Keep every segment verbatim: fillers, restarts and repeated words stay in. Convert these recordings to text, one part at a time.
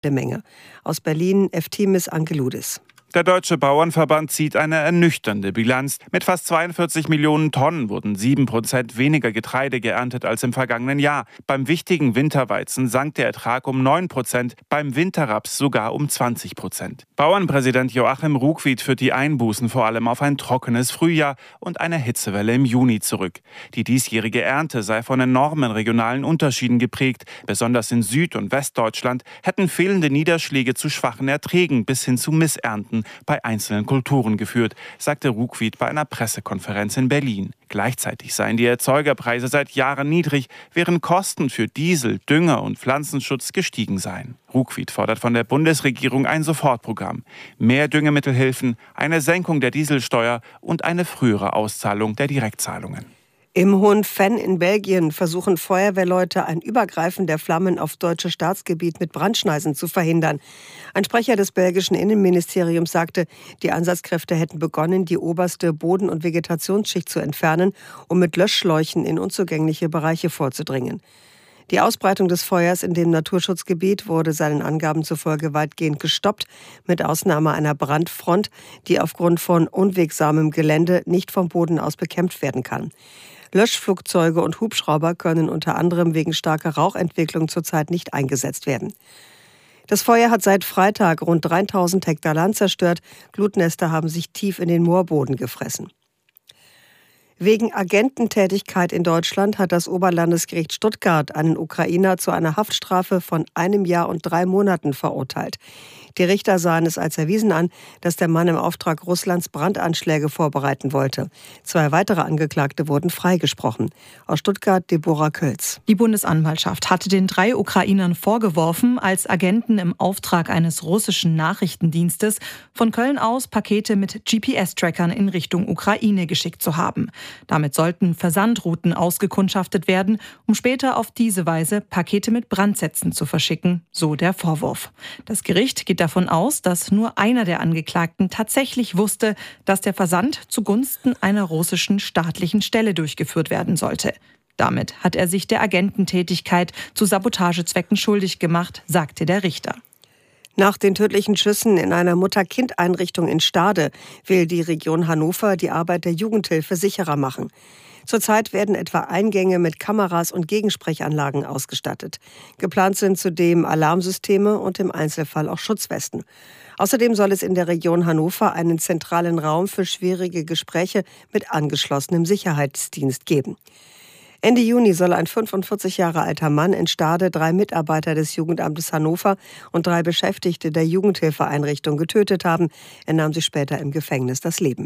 Menge. Aus Berlin, Eftimis Angeloudis. Der Deutsche Bauernverband zieht eine ernüchternde Bilanz. Mit fast zweiundvierzig Millionen Tonnen wurden sieben Prozent weniger Getreide geerntet als im vergangenen Jahr. Beim wichtigen Winterweizen sank der Ertrag um neun Prozent, beim Winterraps sogar um zwanzig Prozent. Bauernpräsident Joachim Ruckwied führt die Einbußen vor allem auf ein trockenes Frühjahr und eine Hitzewelle im Juni zurück. Die diesjährige Ernte sei von enormen regionalen Unterschieden geprägt. Besonders in Süd- und Westdeutschland hätten fehlende Niederschläge zu schwachen Erträgen bis hin zu Missernten bei einzelnen Kulturen geführt, sagte Ruckwied bei einer Pressekonferenz in Berlin. Gleichzeitig seien die Erzeugerpreise seit Jahren niedrig, während Kosten für Diesel, Dünger und Pflanzenschutz gestiegen seien. Ruckwied fordert von der Bundesregierung ein Sofortprogramm, mehr Düngemittelhilfen, eine Senkung der Dieselsteuer und eine frühere Auszahlung der Direktzahlungen. Im Hohen Venn in Belgien versuchen Feuerwehrleute, ein Übergreifen der Flammen auf deutsches Staatsgebiet mit Brandschneisen zu verhindern. Ein Sprecher des belgischen Innenministeriums sagte, die Einsatzkräfte hätten begonnen, die oberste Boden- und Vegetationsschicht zu entfernen, um mit Löschschläuchen in unzugängliche Bereiche vorzudringen. Die Ausbreitung des Feuers in dem Naturschutzgebiet wurde seinen Angaben zufolge weitgehend gestoppt, mit Ausnahme einer Brandfront, die aufgrund von unwegsamem Gelände nicht vom Boden aus bekämpft werden kann. Löschflugzeuge und Hubschrauber können unter anderem wegen starker Rauchentwicklung zurzeit nicht eingesetzt werden. Das Feuer hat seit Freitag rund dreitausend Hektar Land zerstört. Glutnester haben sich tief in den Moorboden gefressen. Wegen Agententätigkeit in Deutschland hat das Oberlandesgericht Stuttgart einen Ukrainer zu einer Haftstrafe von einem Jahr und drei Monaten verurteilt. Die Richter sahen es als erwiesen an, dass der Mann im Auftrag Russlands Brandanschläge vorbereiten wollte. Zwei weitere Angeklagte wurden freigesprochen. Aus Stuttgart Deborah Kölz. Die Bundesanwaltschaft hatte den drei Ukrainern vorgeworfen, als Agenten im Auftrag eines russischen Nachrichtendienstes von Köln aus Pakete mit G P S-Trackern in Richtung Ukraine geschickt zu haben. Damit sollten Versandrouten ausgekundschaftet werden, um später auf diese Weise Pakete mit Brandsätzen zu verschicken, so der Vorwurf. Das Gericht geht davon aus, dass nur einer der Angeklagten tatsächlich wusste, dass der Versand zugunsten einer russischen staatlichen Stelle durchgeführt werden sollte. Damit hat er sich der Agententätigkeit zu Sabotagezwecken schuldig gemacht, sagte der Richter. Nach den tödlichen Schüssen in einer Mutter-Kind-Einrichtung in Stade will die Region Hannover die Arbeit der Jugendhilfe sicherer machen. Zurzeit werden etwa Eingänge mit Kameras und Gegensprechanlagen ausgestattet. Geplant sind zudem Alarmsysteme und im Einzelfall auch Schutzwesten. Außerdem soll es in der Region Hannover einen zentralen Raum für schwierige Gespräche mit angeschlossenem Sicherheitsdienst geben. Ende Juni soll ein fünfundvierzig Jahre alter Mann in Stade drei Mitarbeiter des Jugendamtes Hannover und drei Beschäftigte der Jugendhilfeeinrichtung getötet haben. Er nahm sich später im Gefängnis das Leben.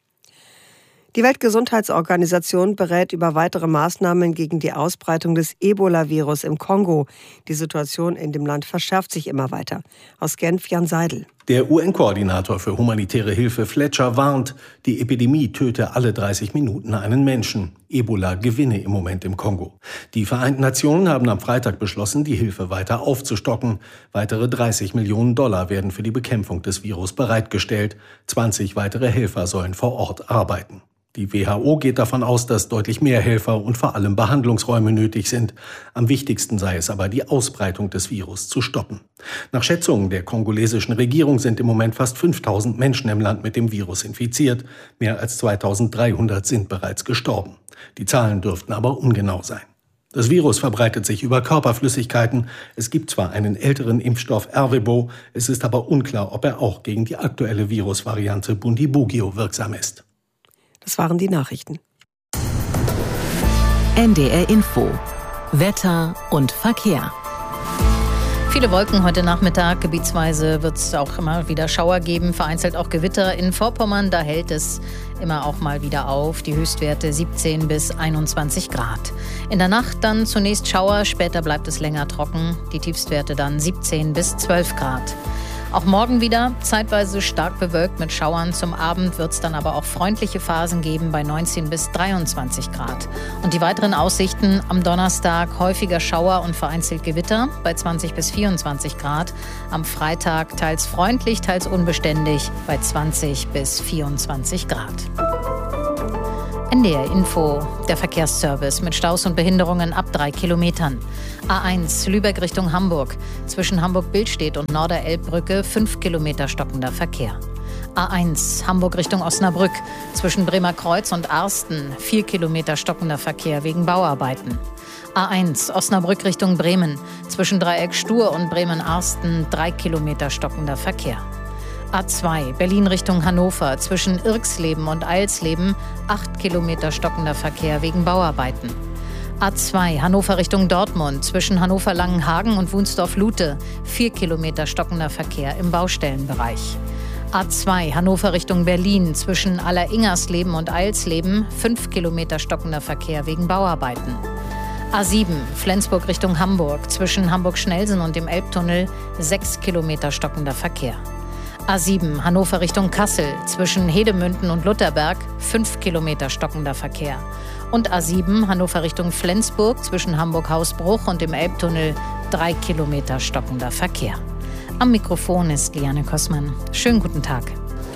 Die Weltgesundheitsorganisation berät über weitere Maßnahmen gegen die Ausbreitung des Ebola-Virus im Kongo. Die Situation in dem Land verschärft sich immer weiter. Aus Genf Jan Seidel. Der U N-Koordinator für humanitäre Hilfe Fletcher warnt, die Epidemie töte alle dreißig Minuten einen Menschen. Ebola gewinne im Moment im Kongo. Die Vereinten Nationen haben am Freitag beschlossen, die Hilfe weiter aufzustocken. Weitere dreißig Millionen Dollar werden für die Bekämpfung des Virus bereitgestellt. zwanzig weitere Helfer sollen vor Ort arbeiten. Die W H O geht davon aus, dass deutlich mehr Helfer und vor allem Behandlungsräume nötig sind. Am wichtigsten sei es aber, die Ausbreitung des Virus zu stoppen. Nach Schätzungen der kongolesischen Regierung sind im Moment fast fünftausend Menschen im Land mit dem Virus infiziert. Mehr als zweitausenddreihundert sind bereits gestorben. Die Zahlen dürften aber ungenau sein. Das Virus verbreitet sich über Körperflüssigkeiten. Es gibt zwar einen älteren Impfstoff Ervebo, es ist aber unklar, ob er auch gegen die aktuelle Virusvariante Bundibugyo wirksam ist. Das waren die Nachrichten. N D R Info. Wetter und Verkehr. Viele Wolken heute Nachmittag. Gebietsweise wird es auch immer wieder Schauer geben, vereinzelt auch Gewitter in Vorpommern. Da hält es immer auch mal wieder auf. Die Höchstwerte siebzehn bis einundzwanzig Grad. In der Nacht dann zunächst Schauer, später bleibt es länger trocken. Die Tiefstwerte dann siebzehn bis zwölf Grad. Auch morgen wieder zeitweise stark bewölkt mit Schauern. Zum Abend wird es dann aber auch freundliche Phasen geben bei neunzehn bis dreiundzwanzig Grad. Und die weiteren Aussichten: am Donnerstag häufiger Schauer und vereinzelt Gewitter bei zwanzig bis vierundzwanzig Grad. Am Freitag teils freundlich, teils unbeständig bei zwanzig bis vierundzwanzig Grad. N D R Info, der Verkehrsservice mit Staus und Behinderungen ab drei Kilometern. A eins, Lübeck Richtung Hamburg. Zwischen Hamburg-Billstedt und Norderelbbrücke fünf Kilometer stockender Verkehr. A eins, Hamburg Richtung Osnabrück. Zwischen Bremerkreuz und Arsten vier Kilometer stockender Verkehr wegen Bauarbeiten. A eins, Osnabrück Richtung Bremen. Zwischen Dreieck Stur und Bremen-Arsten drei Kilometer stockender Verkehr. A zwei, Berlin Richtung Hannover, zwischen Irxleben und Eilsleben acht Kilometer stockender Verkehr wegen Bauarbeiten. A zwei, Hannover Richtung Dortmund, zwischen Hannover-Langenhagen und Wunsdorf-Lute vier Kilometer stockender Verkehr im Baustellenbereich. A zwei, Hannover Richtung Berlin, zwischen Aller-Ingersleben und Eilsleben fünf Kilometer stockender Verkehr wegen Bauarbeiten. A sieben, Flensburg Richtung Hamburg, zwischen Hamburg-Schnellsen und dem Elbtunnel sechs Kilometer stockender Verkehr. A sieben, Hannover Richtung Kassel, zwischen Hedemünden und Lutherberg fünf Kilometer stockender Verkehr. Und A sieben, Hannover Richtung Flensburg, zwischen Hamburg-Hausbruch und dem Elbtunnel drei Kilometer stockender Verkehr. Am Mikrofon ist Liane Kossmann. Schönen guten Tag.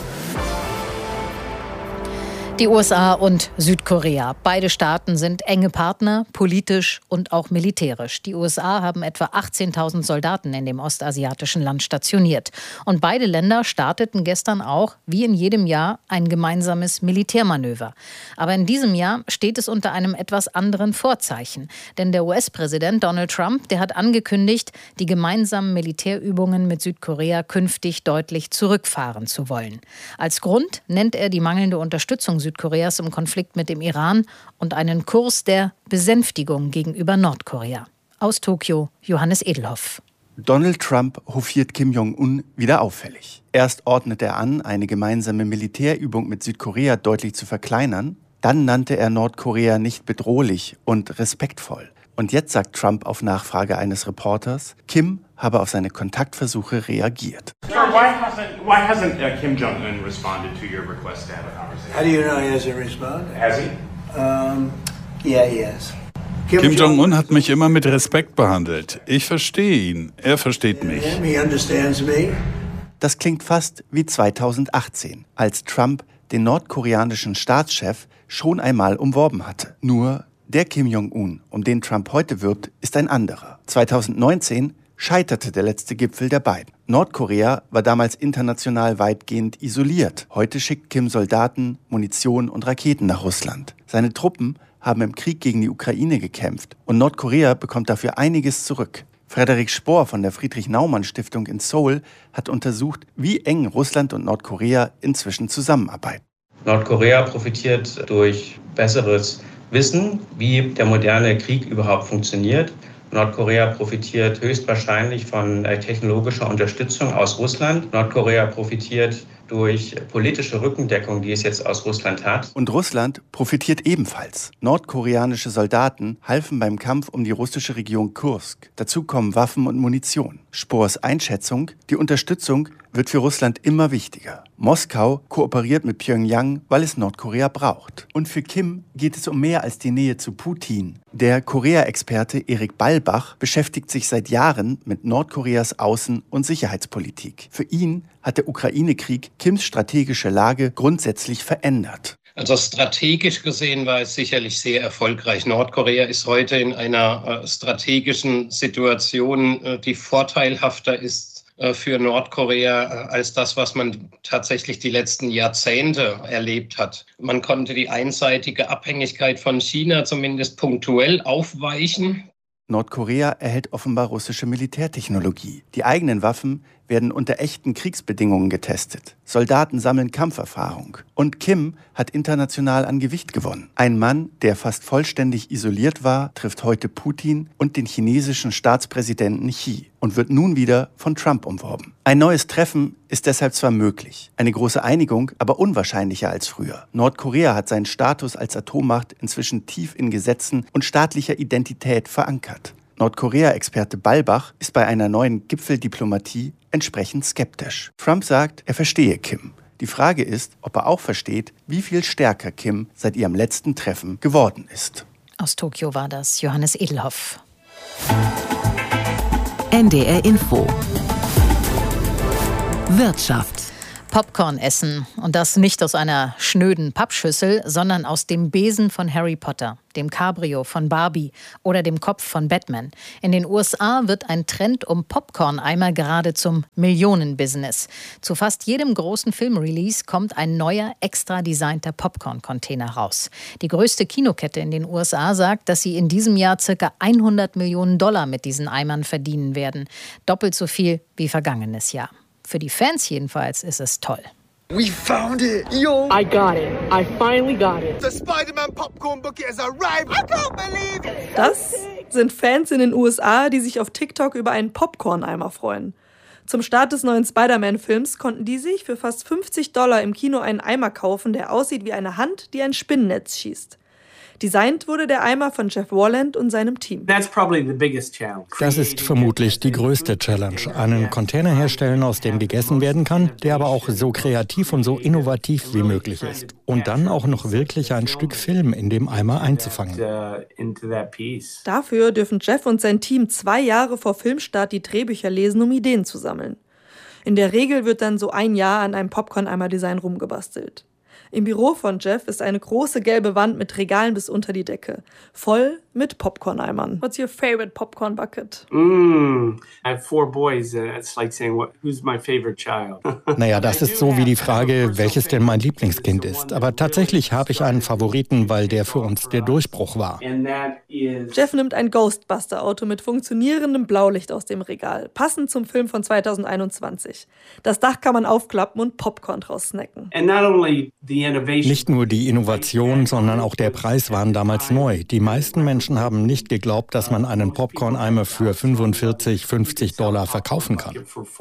Die U S A und Südkorea. Beide Staaten sind enge Partner, politisch und auch militärisch. Die U S A haben etwa achtzehntausend Soldaten in dem ostasiatischen Land stationiert. Und beide Länder starteten gestern auch, wie in jedem Jahr, ein gemeinsames Militärmanöver. Aber in diesem Jahr steht es unter einem etwas anderen Vorzeichen. Denn der U S-Präsident Donald Trump, der hat angekündigt, die gemeinsamen Militärübungen mit Südkorea künftig deutlich zurückfahren zu wollen. Als Grund nennt er die mangelnde Unterstützung Südkoreas im Konflikt mit dem Iran und einen Kurs der Besänftigung gegenüber Nordkorea. Aus Tokio, Johannes Edelhoff. Donald Trump hofiert Kim Jong-un wieder auffällig. Erst ordnet er an, eine gemeinsame Militärübung mit Südkorea deutlich zu verkleinern. Dann nannte er Nordkorea nicht bedrohlich und respektvoll. Und jetzt sagt Trump auf Nachfrage eines Reporters, Kim habe auf seine Kontaktversuche reagiert. Sir, why hasn't, why hasn't uh, Kim Jong-un responded to your request to have a conversation? How do you know he hasn't responded? Has he? Um, yeah, he has. Kim, Kim Jong-un hat mich immer mit Respekt behandelt. Ich verstehe ihn. Er versteht mich. He understands me. Das klingt fast wie zweitausendachtzehn, als Trump den nordkoreanischen Staatschef schon einmal umworben hatte. Nur der Kim Jong-un, um den Trump heute wirbt, ist ein anderer. zweitausendneunzehn scheiterte der letzte Gipfel der beiden. Nordkorea war damals international weitgehend isoliert. Heute schickt Kim Soldaten, Munition und Raketen nach Russland. Seine Truppen haben im Krieg gegen die Ukraine gekämpft und Nordkorea bekommt dafür einiges zurück. Frederik Spohr von der Friedrich-Naumann-Stiftung in Seoul hat untersucht, wie eng Russland und Nordkorea inzwischen zusammenarbeiten. Nordkorea profitiert durch besseres Wissen, wie der moderne Krieg überhaupt funktioniert. Nordkorea profitiert höchstwahrscheinlich von technologischer Unterstützung aus Russland. Nordkorea profitiert durch politische Rückendeckung, die es jetzt aus Russland hat. Und Russland profitiert ebenfalls. Nordkoreanische Soldaten halfen beim Kampf um die russische Region Kursk. Dazu kommen Waffen und Munition. Spohrs Einschätzung, die Unterstützung wird für Russland immer wichtiger. Moskau kooperiert mit Pyongyang, weil es Nordkorea braucht. Und für Kim geht es um mehr als die Nähe zu Putin. Der Korea-Experte Erik Ballbach beschäftigt sich seit Jahren mit Nordkoreas Außen- und Sicherheitspolitik. Für ihn hat der Ukraine-Krieg Kims strategische Lage grundsätzlich verändert. Also strategisch gesehen war es sicherlich sehr erfolgreich. Nordkorea ist heute in einer äh, strategischen Situation, äh, die vorteilhafter ist für Nordkorea als das, was man tatsächlich die letzten Jahrzehnte erlebt hat. Man konnte die einseitige Abhängigkeit von China zumindest punktuell aufweichen. Nordkorea erhält offenbar russische Militärtechnologie. Die eigenen Waffen werden unter echten Kriegsbedingungen getestet. Soldaten sammeln Kampferfahrung. Und Kim hat international an Gewicht gewonnen. Ein Mann, der fast vollständig isoliert war, trifft heute Putin und den chinesischen Staatspräsidenten Xi und wird nun wieder von Trump umworben. Ein neues Treffen ist deshalb zwar möglich, eine große Einigung aber unwahrscheinlicher als früher. Nordkorea hat seinen Status als Atommacht inzwischen tief in Gesetzen und staatlicher Identität verankert. Nordkorea-Experte Ballbach ist bei einer neuen Gipfeldiplomatie entsprechend skeptisch. Trump sagt, er verstehe Kim. Die Frage ist, ob er auch versteht, wie viel stärker Kim seit ihrem letzten Treffen geworden ist. Aus Tokio war das Johannes Edelhoff. N D R Info. Wirtschaft. Popcorn essen. Und das nicht aus einer schnöden Pappschüssel, sondern aus dem Besen von Harry Potter, dem Cabrio von Barbie oder dem Kopf von Batman. In den U S A wird ein Trend um Popcorn-Eimer gerade zum Millionenbusiness. Zu fast jedem großen Filmrelease kommt ein neuer, extra designter Popcorn-Container raus. Die größte Kinokette in den U S A sagt, dass sie in diesem Jahr ca. hundert Millionen Dollar mit diesen Eimern verdienen werden. Doppelt so viel wie vergangenes Jahr. Für die Fans jedenfalls ist es toll. We found it! Yo! I got it. I finally got it. The Spider-Man popcorn bucket has arrived. I can't believe it! Das sind Fans in den U S A, die sich auf TikTok über einen Popcorn-Eimer freuen. Zum Start des neuen Spider-Man-Films konnten die sich für fast fünfzig Dollar im Kino einen Eimer kaufen, der aussieht wie eine Hand, die ein Spinnennetz schießt. Designt wurde der Eimer von Jeff Warland und seinem Team. Das ist vermutlich die größte Challenge. Einen Container herstellen, aus dem gegessen werden kann, der aber auch so kreativ und so innovativ wie möglich ist. Und dann auch noch wirklich ein Stück Film in dem Eimer einzufangen. Dafür dürfen Jeff und sein Team zwei Jahre vor Filmstart die Drehbücher lesen, um Ideen zu sammeln. In der Regel wird dann so ein Jahr an einem Popcorn-Eimer-Design rumgebastelt. Im Büro von Jeff ist eine große gelbe Wand mit Regalen bis unter die Decke, voll mit Popcorn-Eimern. What's your favorite popcorn bucket? Mm, I have four boys. Uh, it's like saying, what, who's my favorite child? Naja, das ist so wie die Frage, welches denn mein Lieblingskind ist. Aber tatsächlich habe ich einen Favoriten, weil der für uns der Durchbruch war. Jeff nimmt ein Ghostbuster-Auto mit funktionierendem Blaulicht aus dem Regal, passend zum Film von zweitausendeinundzwanzig. Das Dach kann man aufklappen und Popcorn draus snacken. And not only the Nicht nur die Innovation, sondern auch der Preis waren damals neu. Die meisten Menschen haben nicht geglaubt, dass man einen Popcorn-Eimer für fünfundvierzig, fünfzig Dollar verkaufen kann.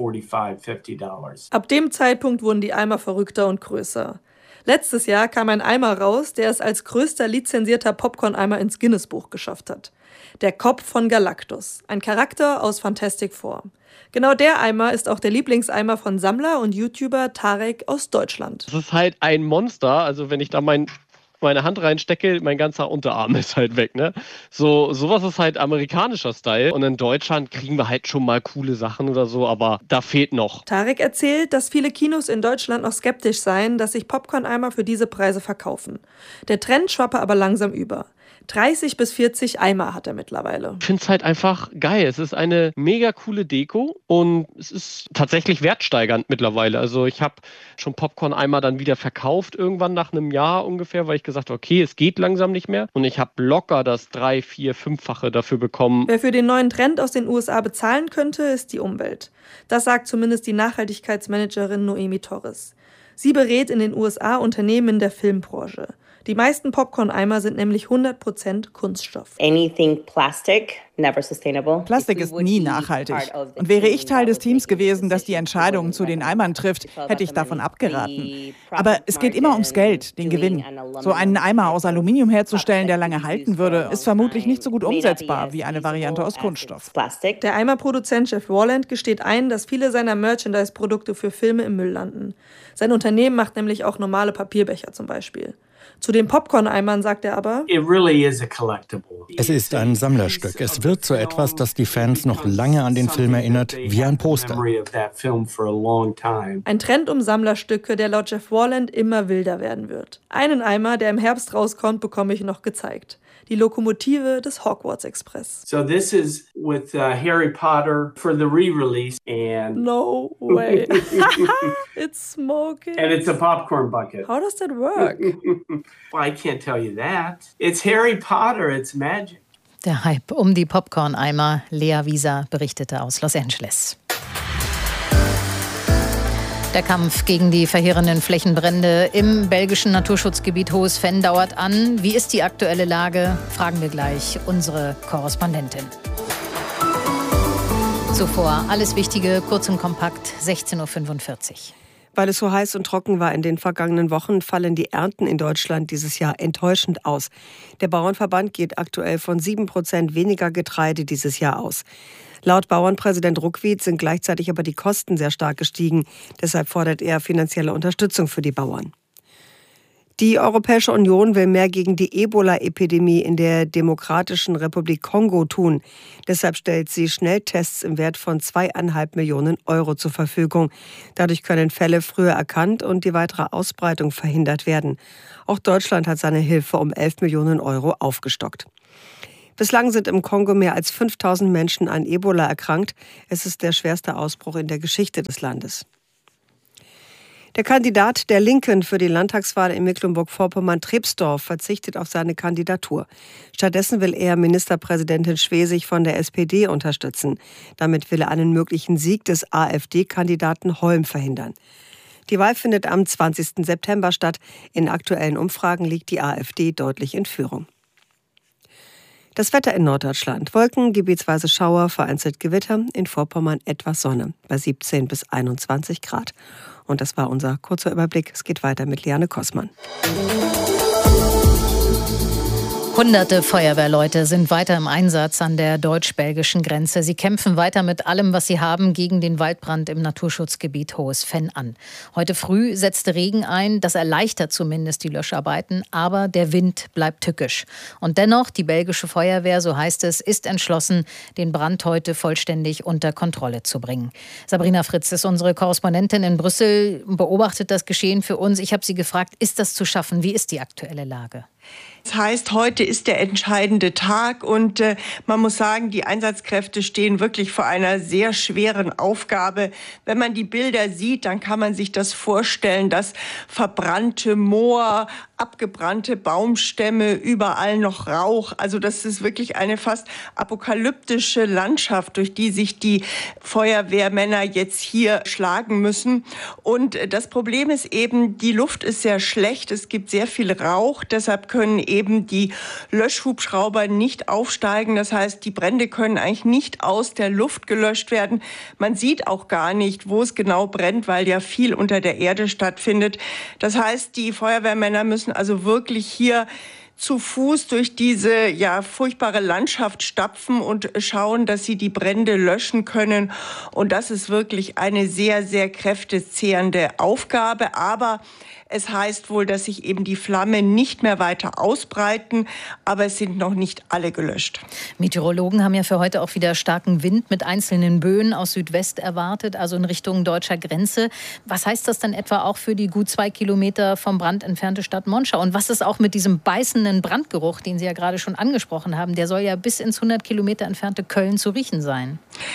Ab dem Zeitpunkt wurden die Eimer verrückter und größer. Letztes Jahr kam ein Eimer raus, der es als größter lizenzierter Popcorn-Eimer ins Guinness-Buch geschafft hat. Der Kopf von Galactus, ein Charakter aus Fantastic Four. Genau der Eimer ist auch der Lieblingseimer von Sammler und YouTuber Tarek aus Deutschland. Das ist halt ein Monster, also wenn ich da mein, meine Hand reinstecke, mein ganzer Unterarm ist halt weg, ne? So, sowas ist halt amerikanischer Style und in Deutschland kriegen wir halt schon mal coole Sachen oder so, aber da fehlt noch. Tarek erzählt, dass viele Kinos in Deutschland noch skeptisch seien, dass sich Popcorn-Eimer für diese Preise verkaufen. Der Trend schwappe aber langsam über. dreißig bis vierzig Eimer hat er mittlerweile. Ich finde es halt einfach geil. Es ist eine mega coole Deko und es ist tatsächlich wertsteigernd mittlerweile. Also ich habe schon Popcorn-Eimer dann wieder verkauft irgendwann nach einem Jahr ungefähr, weil ich gesagt habe, okay, es geht langsam nicht mehr. Und ich habe locker das drei, vier, fünffache dafür bekommen. Wer für den neuen Trend aus den U S A bezahlen könnte, ist die Umwelt. Das sagt zumindest die Nachhaltigkeitsmanagerin Noemi Torres. Sie berät in den U S A Unternehmen in der Filmbranche. Die meisten Popcorn-Eimer sind nämlich hundert Prozent Kunststoff. Anything plastic, never sustainable. Plastik ist nie nachhaltig. Und wäre ich Teil des Teams gewesen, das die Entscheidungen zu den Eimern trifft, hätte ich davon abgeraten. Aber es geht immer ums Geld, den Gewinn. So einen Eimer aus Aluminium herzustellen, der lange halten würde, ist vermutlich nicht so gut umsetzbar wie eine Variante aus Kunststoff. Der Eimerproduzent Jeff Warland gesteht ein, dass viele seiner Merchandise-Produkte für Filme im Müll landen. Sein Unternehmen macht nämlich auch normale Papierbecher zum Beispiel. Zu den Popcorn-Eimern sagt er aber, es ist ein Sammlerstück. Es wird zu etwas, das die Fans noch lange an den Film erinnert, wie ein Poster. Ein Trend um Sammlerstücke, der laut Jeff Warland immer wilder werden wird. Einen Eimer, der im Herbst rauskommt, bekomme ich noch gezeigt. Die Lokomotive des Hogwarts Express. So this is with uh, Harry Potter for the re-release and no way. It's smoking. And it's a popcorn bucket. How does that work? Well, I can't tell you that. It's Harry Potter, it's magic. Der Hype um die Popcorn-Eimer. Lea Wieser berichtete aus Los Angeles. Der Kampf gegen die verheerenden Flächenbrände im belgischen Naturschutzgebiet Hohes Venn dauert an. Wie ist die aktuelle Lage? Fragen wir gleich unsere Korrespondentin. Zuvor alles Wichtige, kurz und kompakt, sechzehn Uhr fünfundvierzig. Weil es so heiß und trocken war in den vergangenen Wochen, fallen die Ernten in Deutschland dieses Jahr enttäuschend aus. Der Bauernverband geht aktuell von sieben Prozent weniger Getreide dieses Jahr aus. Laut Bauernpräsident Ruckwied sind gleichzeitig aber die Kosten sehr stark gestiegen. Deshalb fordert er finanzielle Unterstützung für die Bauern. Die Europäische Union will mehr gegen die Ebola-Epidemie in der Demokratischen Republik Kongo tun. Deshalb stellt sie Schnelltests im Wert von zweieinhalb Millionen Euro zur Verfügung. Dadurch können Fälle früher erkannt und die weitere Ausbreitung verhindert werden. Auch Deutschland hat seine Hilfe um elf Millionen Euro aufgestockt. Bislang sind im Kongo mehr als fünftausend Menschen an Ebola erkrankt. Es ist der schwerste Ausbruch in der Geschichte des Landes. Der Kandidat der Linken für die Landtagswahl in Mecklenburg-Vorpommern-Trepsdorf verzichtet auf seine Kandidatur. Stattdessen will er Ministerpräsidentin Schwesig von der S P D unterstützen. Damit will er einen möglichen Sieg des AfD-Kandidaten Holm verhindern. Die Wahl findet am zwanzigsten September statt. In aktuellen Umfragen liegt die AfD deutlich in Führung. Das Wetter in Norddeutschland. Wolken, gebietsweise Schauer, vereinzelt Gewitter. In Vorpommern etwas Sonne bei siebzehn bis einundzwanzig Grad. Und das war unser kurzer Überblick. Es geht weiter mit Liane Kossmann. Hunderte Feuerwehrleute sind weiter im Einsatz an der deutsch-belgischen Grenze. Sie kämpfen weiter mit allem, was sie haben, gegen den Waldbrand im Naturschutzgebiet Hohes Venn an. Heute früh setzte Regen ein. Das erleichtert zumindest die Löscharbeiten, aber der Wind bleibt tückisch. Und dennoch, die belgische Feuerwehr, so heißt es, ist entschlossen, den Brand heute vollständig unter Kontrolle zu bringen. Sabrina Fritz ist unsere Korrespondentin in Brüssel, beobachtet das Geschehen für uns. Ich habe sie gefragt, ist das zu schaffen? Wie ist die aktuelle Lage? Das heißt, heute ist der entscheidende Tag und äh, man muss sagen, die Einsatzkräfte stehen wirklich vor einer sehr schweren Aufgabe. Wenn man die Bilder sieht, dann kann man sich das vorstellen, dass verbrannte Moor, abgebrannte Baumstämme, überall noch Rauch. Also das ist wirklich eine fast apokalyptische Landschaft, durch die sich die Feuerwehrmänner jetzt hier schlagen müssen. Und das Problem ist eben, die Luft ist sehr schlecht, es gibt sehr viel Rauch, deshalb können eben die Löschhubschrauber nicht aufsteigen. Das heißt, die Brände können eigentlich nicht aus der Luft gelöscht werden. Man sieht auch gar nicht, wo es genau brennt, weil ja viel unter der Erde stattfindet. Das heißt, die Feuerwehrmänner müssen also wirklich hier zu Fuß durch diese ja furchtbare Landschaft stapfen und schauen, dass sie die Brände löschen können. Und das ist wirklich eine sehr, sehr kräftezehrende Aufgabe. Aber es heißt wohl, dass sich eben die Flammen nicht mehr weiter ausbreiten, aber es sind noch nicht alle gelöscht. Meteorologen haben ja für heute auch wieder starken Wind mit einzelnen Böen aus Südwest erwartet, also in Richtung deutscher Grenze. Was heißt das dann etwa auch für die gut zwei Kilometer vom Brand entfernte Stadt Monschau? Und was ist auch mit diesem beißenden Brandgeruch, den Sie ja gerade schon angesprochen haben? Der soll ja bis ins hundert Kilometer entfernte Köln zu riechen sein.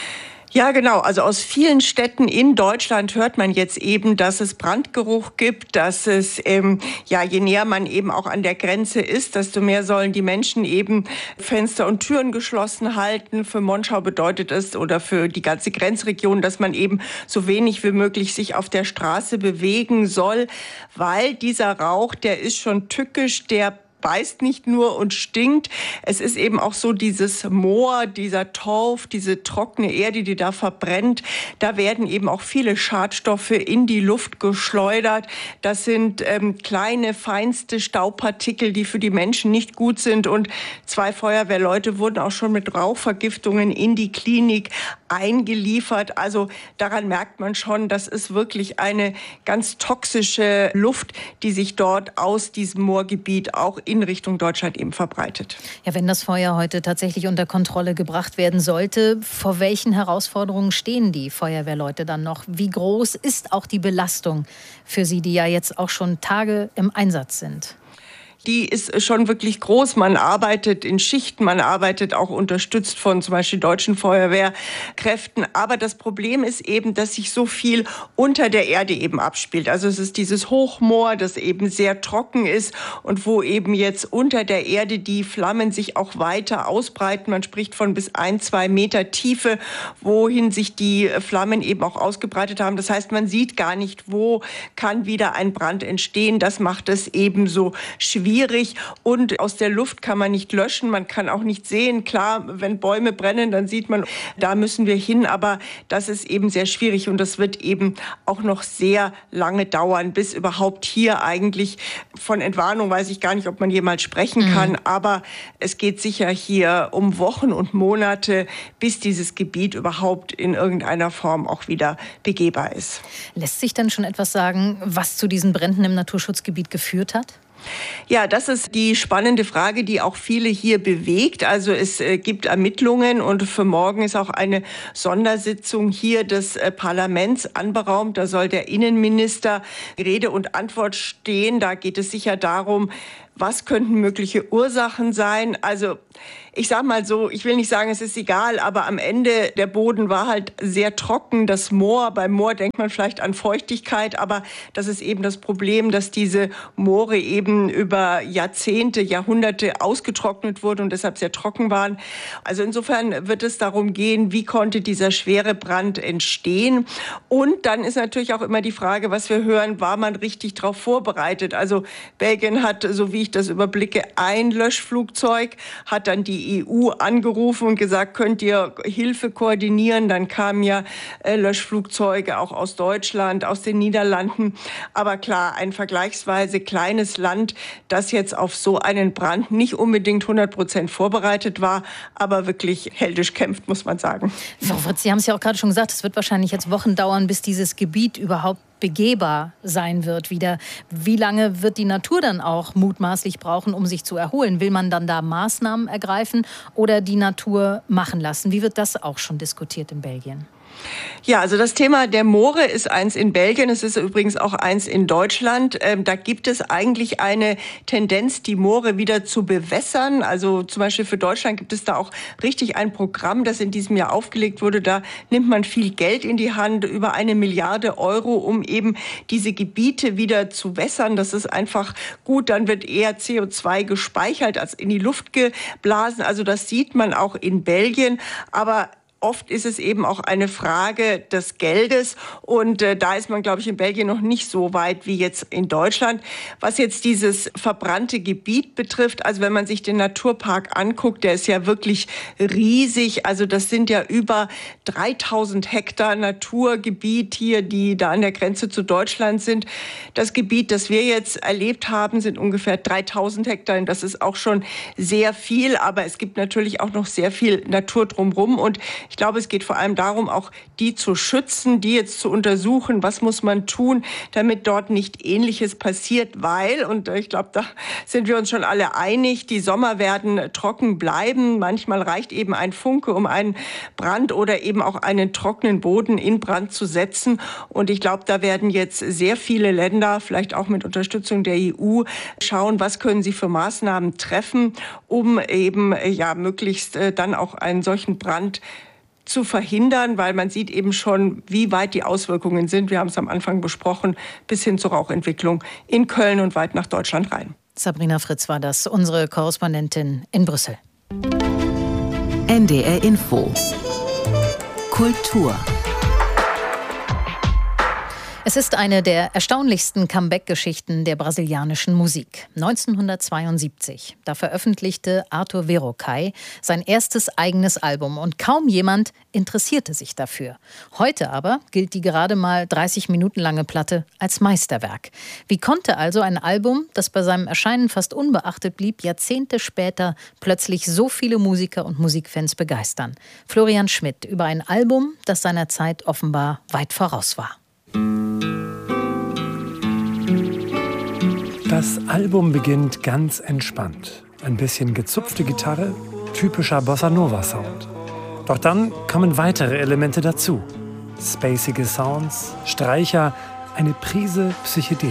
Ja, genau. Also aus vielen Städten in Deutschland hört man jetzt eben, dass es Brandgeruch gibt, dass es, ähm, ja, je näher man eben auch an der Grenze ist, desto mehr sollen die Menschen eben Fenster und Türen geschlossen halten. Für Monschau bedeutet es oder für die ganze Grenzregion, dass man eben so wenig wie möglich sich auf der Straße bewegen soll, weil dieser Rauch, der ist schon tückisch, der beißt nicht nur und stinkt. Es ist eben auch so dieses Moor, dieser Torf, diese trockene Erde, die da verbrennt. Da werden eben auch viele Schadstoffe in die Luft geschleudert. Das sind ähm, kleine, feinste Staubpartikel, die für die Menschen nicht gut sind. Und zwei Feuerwehrleute wurden auch schon mit Rauchvergiftungen in die Klinik eingeliefert. Also daran merkt man schon, das ist wirklich eine ganz toxische Luft, die sich dort aus diesem Moorgebiet auch in Richtung Deutschland eben verbreitet. Ja, wenn das Feuer heute tatsächlich unter Kontrolle gebracht werden sollte, vor welchen Herausforderungen stehen die Feuerwehrleute dann noch? Wie groß ist auch die Belastung für sie, die ja jetzt auch schon Tage im Einsatz sind? Die ist schon wirklich groß. Man arbeitet in Schichten, man arbeitet auch unterstützt von zum Beispiel deutschen Feuerwehrkräften. Aber das Problem ist eben, dass sich so viel unter der Erde eben abspielt. Also es ist dieses Hochmoor, das eben sehr trocken ist und wo eben jetzt unter der Erde die Flammen sich auch weiter ausbreiten. Man spricht von bis ein, zwei Meter Tiefe, wohin sich die Flammen eben auch ausgebreitet haben. Das heißt, man sieht gar nicht, wo kann wieder ein Brand entstehen. Das macht es eben so schwierig. Und aus der Luft kann man nicht löschen, man kann auch nicht sehen. Klar, wenn Bäume brennen, dann sieht man, da müssen wir hin. Aber das ist eben sehr schwierig und das wird eben auch noch sehr lange dauern, bis überhaupt hier eigentlich von Entwarnung weiß ich gar nicht, ob man jemals sprechen kann. Mhm. Aber es geht sicher hier um Wochen und Monate, bis dieses Gebiet überhaupt in irgendeiner Form auch wieder begehbar ist. Lässt sich denn schon etwas sagen, was zu diesen Bränden im Naturschutzgebiet geführt hat? Ja, das ist die spannende Frage, die auch viele hier bewegt. Also es äh, gibt Ermittlungen und für morgen ist auch eine Sondersitzung hier des äh, Parlaments anberaumt. Da soll der Innenminister Rede und Antwort stehen. Da geht es sicher darum, was könnten mögliche Ursachen sein. Also ich sage mal so, ich will nicht sagen, es ist egal, aber am Ende der Boden war halt sehr trocken. Das Moor, beim Moor denkt man vielleicht an Feuchtigkeit, aber das ist eben das Problem, dass diese Moore eben über Jahrzehnte, Jahrhunderte ausgetrocknet wurden und deshalb sehr trocken waren. Also insofern wird es darum gehen, wie konnte dieser schwere Brand entstehen? Und dann ist natürlich auch immer die Frage, was wir hören, war man richtig darauf vorbereitet? Also Belgien hat, so wie ich das überblicke, ein Löschflugzeug, hat dann die E U angerufen und gesagt, könnt ihr Hilfe koordinieren? Dann kamen ja äh, Löschflugzeuge auch aus Deutschland, aus den Niederlanden. Aber klar, ein vergleichsweise kleines Land, das jetzt auf so einen Brand nicht unbedingt hundert Prozent vorbereitet war, aber wirklich heldisch kämpft, muss man sagen. Frau Fritz, Sie haben es ja auch gerade schon gesagt, es wird wahrscheinlich jetzt Wochen dauern, bis dieses Gebiet überhaupt begehbar sein wird wieder. Wie lange wird die Natur dann auch mutmaßlich brauchen, um sich zu erholen? Will man dann da Maßnahmen ergreifen oder die Natur machen lassen? Wie wird das auch schon diskutiert in Belgien? Ja, also das Thema der Moore ist eins in Belgien, es ist übrigens auch eins in Deutschland. Ähm, da gibt es eigentlich eine Tendenz, die Moore wieder zu bewässern. Also zum Beispiel für Deutschland gibt es da auch richtig ein Programm, das in diesem Jahr aufgelegt wurde. Da nimmt man viel Geld in die Hand, über eine Milliarde Euro, um eben diese Gebiete wieder zu wässern. Das ist einfach gut. Dann wird eher C O zwei gespeichert als in die Luft geblasen. Also das sieht man auch in Belgien. Aber oft ist es eben auch eine Frage des Geldes und äh, da ist man, glaube ich, in Belgien noch nicht so weit wie jetzt in Deutschland. Was jetzt dieses verbrannte Gebiet betrifft, also wenn man sich den Naturpark anguckt, der ist ja wirklich riesig. Also das sind ja über dreitausend Hektar Naturgebiet hier, die da an der Grenze zu Deutschland sind. Das Gebiet, das wir jetzt erlebt haben, sind ungefähr dreitausend Hektar. Und das ist auch schon sehr viel, aber es gibt natürlich auch noch sehr viel Natur drumherum und ich glaube, es geht vor allem darum, auch die zu schützen, die jetzt zu untersuchen, was muss man tun, damit dort nicht Ähnliches passiert, weil, und ich glaube, da sind wir uns schon alle einig, die Sommer werden trocken bleiben. Manchmal reicht eben ein Funke, um einen Brand oder eben auch einen trockenen Boden in Brand zu setzen. Und ich glaube, da werden jetzt sehr viele Länder, vielleicht auch mit Unterstützung der E U, schauen, was können sie für Maßnahmen treffen, um eben ja möglichst äh, dann auch einen solchen Brand zu verhindern, weil man sieht eben schon, wie weit die Auswirkungen sind. Wir haben es am Anfang besprochen, bis hin zur Rauchentwicklung in Köln und weit nach Deutschland rein. Sabrina Fritz war das, unsere Korrespondentin in Brüssel. N D R Info. Kultur. Es ist eine der erstaunlichsten Comeback-Geschichten der brasilianischen Musik. neunzehnhundertzweiundsiebzig, da veröffentlichte Arthur Verocai sein erstes eigenes Album und kaum jemand interessierte sich dafür. Heute aber gilt die gerade mal dreißig Minuten lange Platte als Meisterwerk. Wie konnte also ein Album, das bei seinem Erscheinen fast unbeachtet blieb, Jahrzehnte später plötzlich so viele Musiker und Musikfans begeistern? Florian Schmidt über ein Album, das seiner Zeit offenbar weit voraus war. Das Album beginnt ganz entspannt. Ein bisschen gezupfte Gitarre, typischer Bossa-Nova-Sound. Doch dann kommen weitere Elemente dazu. Spacige Sounds, Streicher, eine Prise Psychedelik.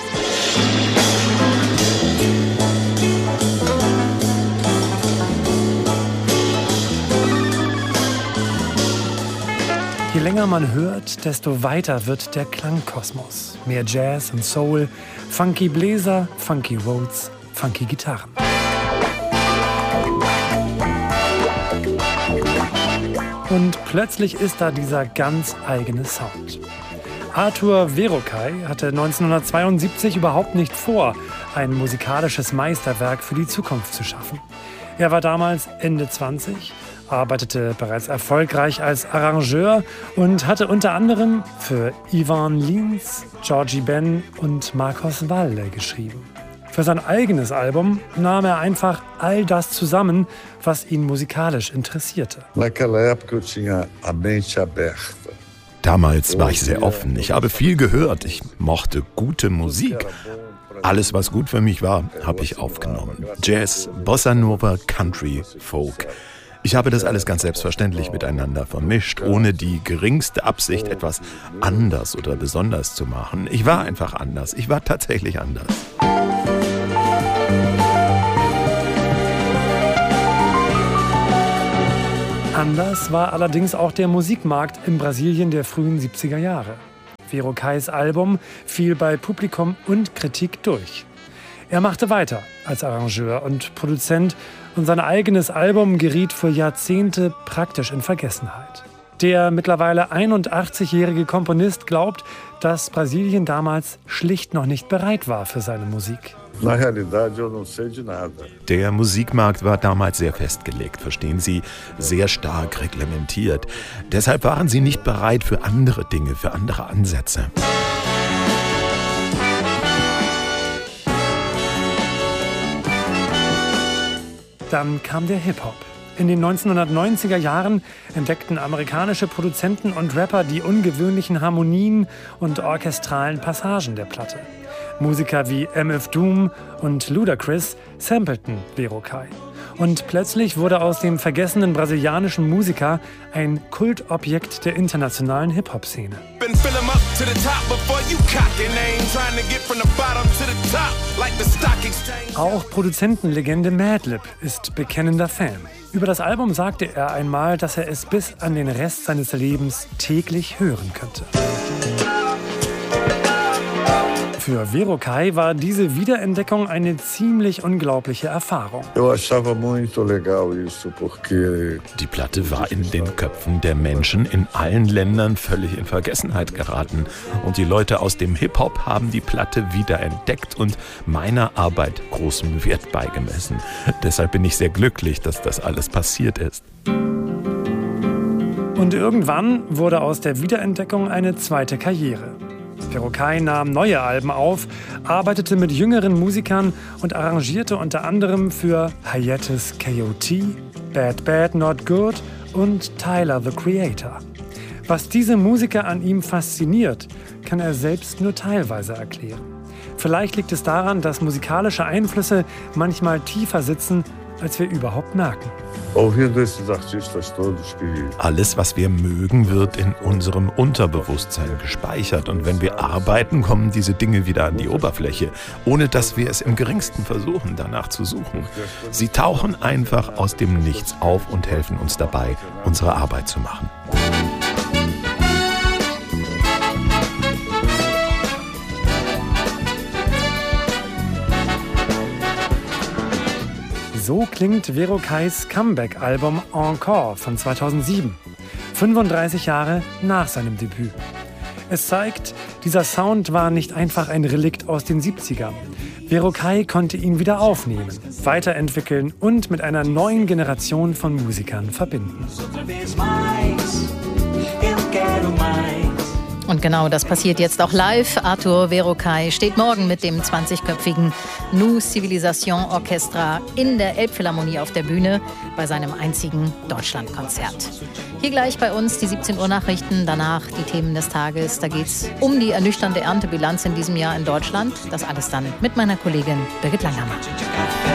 Je länger man hört, desto weiter wird der Klangkosmos. Mehr Jazz und Soul, funky Bläser, funky Rhodes, funky Gitarren. Und plötzlich ist da dieser ganz eigene Sound. Arthur Verocai hatte neunzehnhundertzweiundsiebzig überhaupt nicht vor, ein musikalisches Meisterwerk für die Zukunft zu schaffen. Er war damals Ende zwanzig, arbeitete bereits erfolgreich als Arrangeur und hatte unter anderem für Ivan Lins, Georgie Ben und Marcos Valle geschrieben. Für sein eigenes Album nahm er einfach all das zusammen, was ihn musikalisch interessierte. Naquela época eu tinha a mente aberta. Damals war ich sehr offen. Ich habe viel gehört. Ich mochte gute Musik. Alles, was gut für mich war, habe ich aufgenommen. Jazz, Bossa Nova, Country, Folk. Ich habe das alles ganz selbstverständlich miteinander vermischt, ohne die geringste Absicht, etwas anders oder besonders zu machen. Ich war einfach anders. Ich war tatsächlich anders. Anders war allerdings auch der Musikmarkt in Brasilien der frühen siebziger Jahre. Vero Kais Album fiel bei Publikum und Kritik durch. Er machte weiter als Arrangeur und Produzent und sein eigenes Album geriet für Jahrzehnte praktisch in Vergessenheit. Der mittlerweile einundachtzigjährige Komponist glaubt, dass Brasilien damals schlicht noch nicht bereit war für seine Musik. Der Musikmarkt war damals sehr festgelegt, verstehen Sie, sehr stark reglementiert. Deshalb waren sie nicht bereit für andere Dinge, für andere Ansätze. Dann kam der Hip-Hop. In den neunzehnhundertneunziger Jahren entdeckten amerikanische Produzenten und Rapper die ungewöhnlichen Harmonien und orchestralen Passagen der Platte. Musiker wie M F Doom und Ludacris sampleten Vero Kai. Und plötzlich wurde aus dem vergessenen brasilianischen Musiker ein Kultobjekt der internationalen Hip-Hop-Szene. Auch Produzentenlegende Madlib ist bekennender Fan. Über das Album sagte er einmal, dass er es bis an den Rest seines Lebens täglich hören könnte. Für Vero Kai war diese Wiederentdeckung eine ziemlich unglaubliche Erfahrung. Die Platte war in den Köpfen der Menschen in allen Ländern völlig in Vergessenheit geraten. Und die Leute aus dem Hip-Hop haben die Platte wiederentdeckt und meiner Arbeit großen Wert beigemessen. Deshalb bin ich sehr glücklich, dass das alles passiert ist. Und irgendwann wurde aus der Wiederentdeckung eine zweite Karriere. Vero Kai nahm neue Alben auf, arbeitete mit jüngeren Musikern und arrangierte unter anderem für Hiatus K O T, Bad Bad Not Good und Tyler, the Creator. Was diese Musiker an ihm fasziniert, kann er selbst nur teilweise erklären. Vielleicht liegt es daran, dass musikalische Einflüsse manchmal tiefer sitzen, als wir überhaupt merken. Alles, was wir mögen, wird in unserem Unterbewusstsein gespeichert. Und wenn wir arbeiten, kommen diese Dinge wieder an die Oberfläche, ohne dass wir es im geringsten versuchen, danach zu suchen. Sie tauchen einfach aus dem Nichts auf und helfen uns dabei, unsere Arbeit zu machen. So klingt Vero Kais Comeback-Album Encore von zweitausendsieben, fünfunddreißig Jahre nach seinem Debüt. Es zeigt, dieser Sound war nicht einfach ein Relikt aus den siebzigern. Vero Kai konnte ihn wieder aufnehmen, weiterentwickeln und mit einer neuen Generation von Musikern verbinden. Und genau das passiert jetzt auch live. Arthur Vero Kai steht morgen mit dem zwanzigköpfigen New Civilisation Orchestra in der Elbphilharmonie auf der Bühne bei seinem einzigen Deutschlandkonzert. Hier gleich bei uns die siebzehn Uhr Nachrichten, danach die Themen des Tages. Da geht es um die ernüchternde Erntebilanz in diesem Jahr in Deutschland. Das alles dann mit meiner Kollegin Birgit Langhammer.